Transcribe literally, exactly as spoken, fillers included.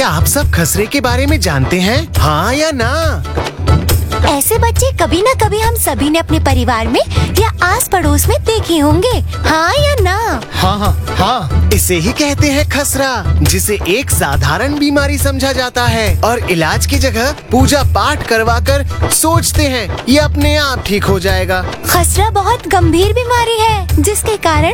क्या आप सब खसरे के बारे में जानते हैं? हाँ या ना? ऐसे बच्चे कभी न कभी हम सभी ने अपने परिवार में या आस पड़ोस में देखे होंगे, हाँ या ना? हाँ हाँ हाँ। इसे ही कहते हैं खसरा, जिसे एक साधारण बीमारी समझा जाता है और इलाज की जगह पूजा पाठ करवा कर सोचते हैं ये अपने आप ठीक हो जाएगा। खसरा बहुत गंभीर बीमारी है जिसके कारण